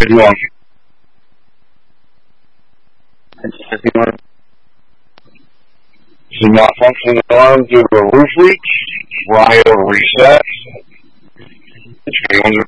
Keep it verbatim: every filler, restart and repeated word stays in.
Good one. So not functioning alarm due to a roof leak. Ryo reset. Anyone